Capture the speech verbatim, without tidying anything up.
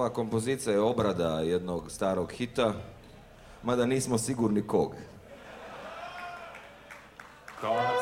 ova kompozicija je obrada jednog starog hita, mada nismo sigurni kog. Kao